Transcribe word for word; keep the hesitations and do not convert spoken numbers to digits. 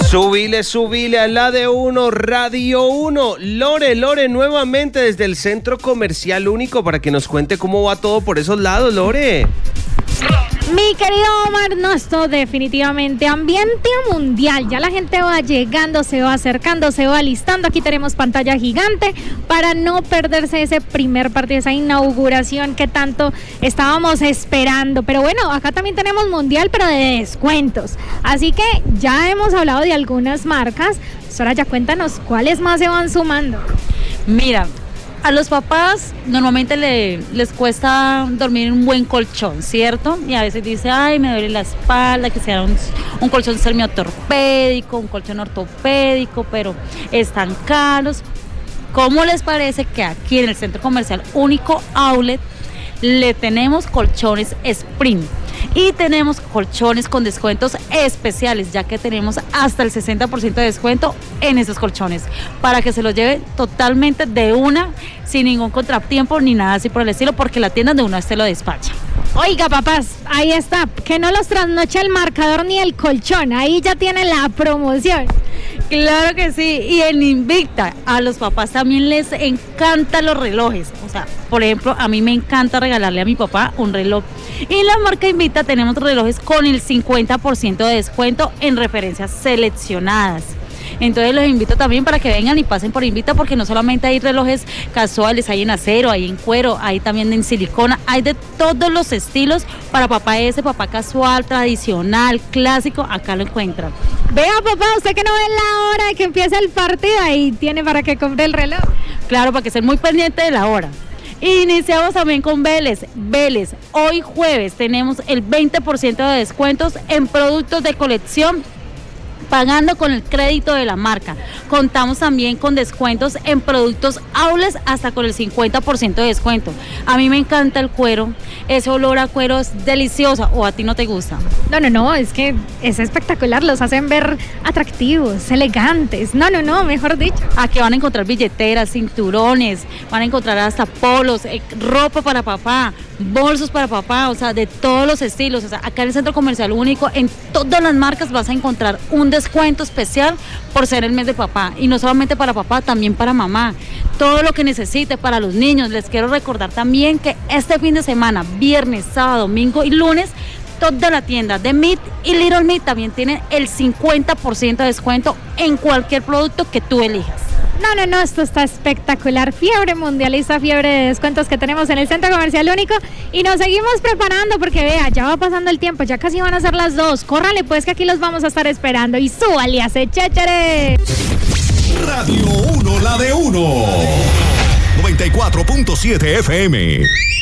Subile, subile a la de uno, Radio uno. Lore, Lore, nuevamente desde el Centro Comercial Único para que nos cuente cómo va todo por esos lados, Lore. Mi querido Omar, no, esto definitivamente ambiente mundial. Ya la gente va llegando, se va acercando, se va alistando. Aquí tenemos pantalla gigante para no perderse ese primer partido, esa inauguración que tanto estábamos esperando. Pero bueno, acá también tenemos mundial, pero de descuentos. Así que ya hemos hablado de algunas marcas. Ahora ya cuéntanos cuáles más se van sumando. Mira, a los papás normalmente le, les cuesta dormir en un buen colchón, ¿cierto? Y a veces dice, ay, me duele la espalda, que sea un, un colchón semiortopédico, un colchón ortopédico, pero están caros. ¿Cómo les parece que aquí en el Centro Comercial Único Outlet le tenemos colchones Spring? Y tenemos colchones con descuentos especiales, ya que tenemos hasta el sesenta por ciento de descuento en esos colchones, para que se los lleven totalmente de una, sin ningún contratiempo ni nada así por el estilo, porque la tienda de una vez te lo despacha. Oiga, papás, ahí está, que no los trasnoche el marcador ni el colchón, ahí ya tienen la promoción. Claro que sí, y en Invicta a los papás también les encantan los relojes. O sea, por ejemplo, a mí me encanta regalarle a mi papá un reloj. Y en la marca Invicta tenemos relojes con el cincuenta por ciento de descuento en referencias seleccionadas. Entonces los invito también para que vengan y pasen por Invicta, porque no solamente hay relojes casuales, hay en acero, hay en cuero, hay también en silicona, hay de todos los estilos para papá ese, papá casual, tradicional, clásico, acá lo encuentran. Vea, papá, usted que no ve la hora de que empiece el partido, ahí tiene para que compre el reloj. Claro, para que estén muy pendiente de la hora. Iniciamos también con Vélez. Vélez, hoy jueves tenemos el veinte por ciento de descuentos en productos de colección, pagando con el crédito de la marca. Contamos también con descuentos en productos Aules hasta con el cincuenta por ciento de descuento. A mí me encanta el cuero, ese olor a cuero es delicioso, ¿o a ti no te gusta? No, no, no, es que es espectacular, los hacen ver atractivos, elegantes. No, no, no, mejor dicho. Aquí van a encontrar billeteras, cinturones, van a encontrar hasta polos, eh, ropa para papá, bolsos para papá, o sea, de todos los estilos. O sea, acá en el Centro Comercial Único, en todas las marcas vas a encontrar un descuento especial por ser el mes de papá, y no solamente para papá, también para mamá, todo lo que necesite para los niños. Les quiero recordar también que este fin de semana, viernes, sábado, domingo y lunes, toda la tienda de Meet y Little Meet también tienen el cincuenta por ciento de descuento en cualquier producto que tú elijas. No, no, no, esto está espectacular. Fiebre mundialista, fiebre de descuentos que tenemos en el Centro Comercial Único, y nos seguimos preparando porque vea, ya va pasando el tiempo, ya casi van a ser las dos. Córrale pues, que aquí los vamos a estar esperando, y súbale a ese chéchere. Radio uno, la de uno. noventa y cuatro punto siete F M.